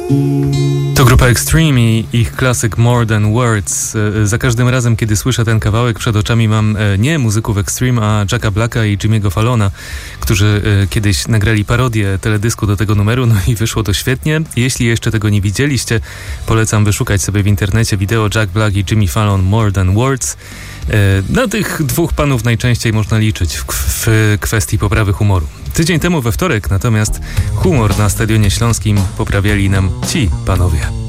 To grupa Extreme i ich klasyk More Than Words. Za każdym razem, kiedy słyszę ten kawałek, przed oczami mam nie muzyków Extreme, a Jacka Blacka i Jimmy'ego Fallona, którzy kiedyś nagrali parodię teledysku do tego numeru, no i wyszło to świetnie. Jeśli jeszcze tego nie widzieliście, polecam wyszukać sobie w internecie wideo Jack Black i Jimmy Fallon More Than Words. Na tych dwóch panów najczęściej można liczyć w kwestii poprawy humoru. Tydzień temu we wtorek natomiast humor na Stadionie Śląskim poprawiali nam ci panowie.